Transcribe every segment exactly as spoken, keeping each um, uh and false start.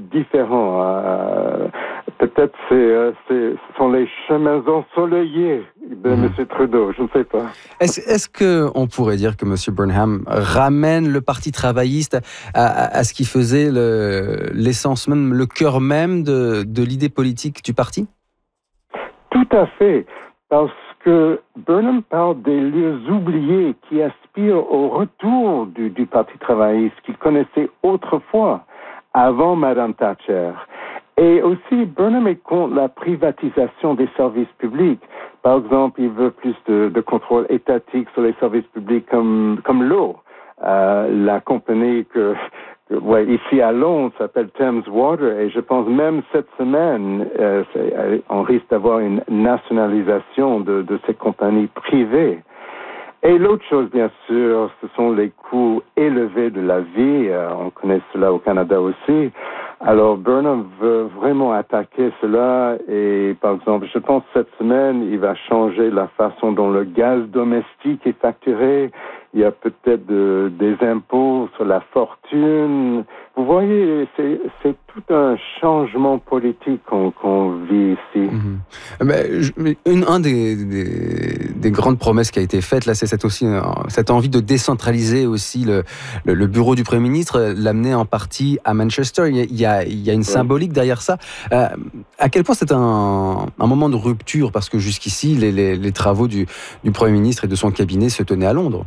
différent. Euh, peut-être c'est, euh, c'est, ce sont les chemins ensoleillés de mmh. M. Trudeau, je ne sais pas. Est-ce, est-ce qu'on pourrait dire que M. Burnham ramène le Parti travailliste à, à, à ce qui faisait le, l'essence même, le cœur même de, de l'idée politique du parti? Tout à fait, parce que Burnham parle des lieux oubliés qui aspirent au retour du, du Parti travailliste qu'il connaissait autrefois, avant Mme Thatcher. Et aussi, Burnham est contre la privatisation des services publics. Par exemple, il veut plus de, de contrôle étatique sur les services publics comme, comme l'eau. Euh, la compagnie que, que ouais, ici à Londres s'appelle Thames Water, et je pense même cette semaine, euh, on risque d'avoir une nationalisation de, de ces compagnies privées. Et l'autre chose, bien sûr, ce sont les coûts élevés de la vie. Euh, on connaît cela au Canada aussi. Alors, Burnham veut vraiment attaquer cela et, par exemple, je pense cette semaine, il va changer la façon dont le gaz domestique est facturé. Il y a peut-être de, des impôts sur la fortune. Vous voyez, c'est, c'est tout un changement politique qu'on, qu'on vit ici. Mmh. Mais, je, mais une un des, des, des grandes promesses qui a été faite, là, c'est cette, aussi, cette envie de décentraliser aussi le, le, le bureau du Premier ministre, l'amener en partie à Manchester. Il y a, il y a, il y a une symbolique derrière ça. Euh, à quel point c'est un, un moment de rupture, parce que jusqu'ici, les, les, les travaux du, du Premier ministre et de son cabinet se tenaient à Londres.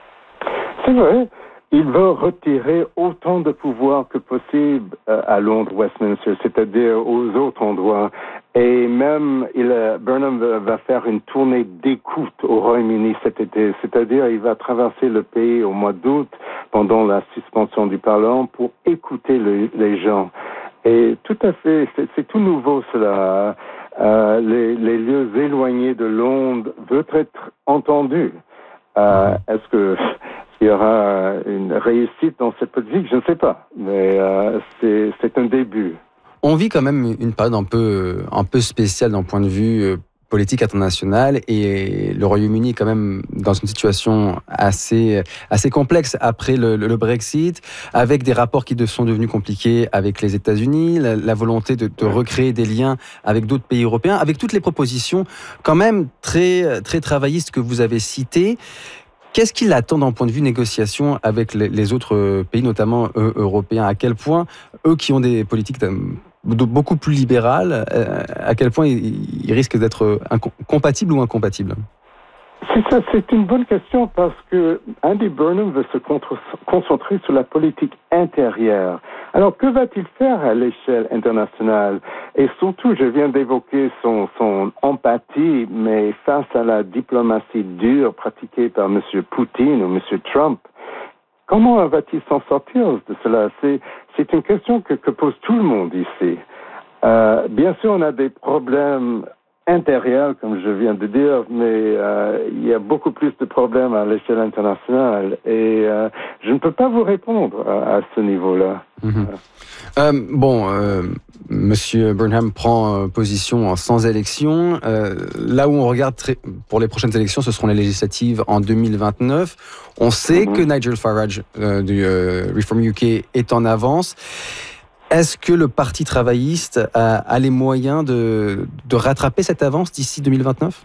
C'est vrai. Il veut retirer autant de pouvoir que possible euh, à Londres, Westminster, c'est-à-dire aux autres endroits. Et même, il, euh, Burnham va, va faire une tournée d'écoute au Royaume-Uni cet été. C'est-à-dire, il va traverser le pays au mois d'août, pendant la suspension du Parlement, pour écouter le, les gens. Et tout à fait, c'est, c'est tout nouveau cela. Euh, les, les lieux éloignés de Londres veulent être entendus. Euh, est-ce que... Il y aura une réussite dans cette politique, je ne sais pas, mais euh, c'est, c'est un début. On vit quand même une période un peu, un peu spéciale d'un point de vue politique international, et le Royaume-Uni est quand même dans une situation assez, assez complexe après le, le Brexit, avec des rapports qui sont devenus compliqués avec les États-Unis, la, la volonté de, de recréer des liens avec d'autres pays européens, avec toutes les propositions quand même très, très travaillistes que vous avez citées. Qu'est-ce qu'il attend d'un point de vue négociation avec les autres pays, notamment eux, européens? À quel point, eux qui ont des politiques beaucoup plus libérales, à quel point ils risquent d'être compatibles ou incompatibles? C'est ça, c'est une bonne question, parce que Andy Burnham veut se concentrer sur la politique intérieure. Alors, que va-t-il faire à l'échelle internationale? Et surtout, je viens d'évoquer son, son empathie, mais face à la diplomatie dure pratiquée par M. Poutine ou M. Trump, comment va-t-il s'en sortir de cela? C'est, c'est une question que, que pose tout le monde ici. Euh, bien sûr, on a des problèmes intérieur, comme je viens de dire, mais euh, il y a beaucoup plus de problèmes à l'échelle internationale, et euh, je ne peux pas vous répondre à, à ce niveau-là. Mmh. Euh, bon, euh, Monsieur Burnham prend euh, position sans élection. Euh, là où on regarde très, pour les prochaines élections, ce seront les législatives en deux mille vingt-neuf. On sait mmh. que Nigel Farage euh, du euh, Reform U K est en avance. Est-ce que le Parti travailliste a, a les moyens de, de rattraper cette avance d'ici deux mille vingt-neuf?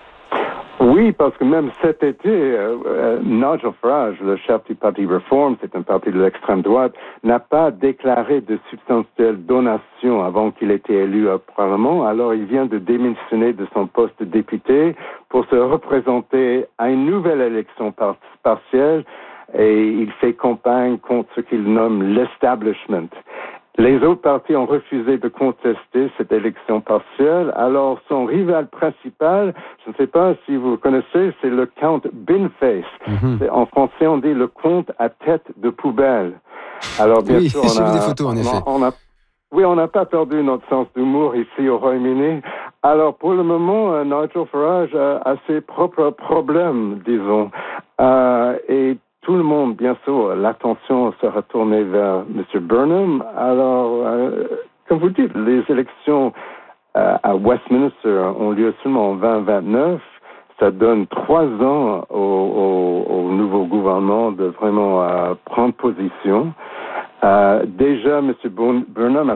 Oui, parce que même cet été, euh, euh, Nigel Farage, le chef du Parti Reform, c'est un parti de l'extrême droite, n'a pas déclaré de substantielles donations avant qu'il ait été élu au Parlement. Alors, il vient de démissionner de son poste de député pour se représenter à une nouvelle élection par- partielle, et il fait campagne contre ce qu'il nomme l'establishment. Les autres partis ont refusé de contester cette élection partielle. Alors, son rival principal, je ne sais pas si vous connaissez, c'est le comte Binface. Mm-hmm. En français, on dit le comte à tête de poubelle. Alors, bien oui, sûr, j'ai on a, vu des photos, en on effet. A, on a, oui, on n'a pas perdu notre sens d'humour ici au Royaume-Uni. Alors, pour le moment, euh, Nigel Farage a, a ses propres problèmes, disons. Euh, et tout le monde, bien sûr, l'attention sera tournée vers M. Burnham. Alors, euh, comme vous dites, les élections euh, à Westminster ont lieu seulement en vingt vingt-neuf. Ça donne trois ans au, au, au nouveau gouvernement de vraiment euh, prendre position. Euh, déjà, M. Burnham a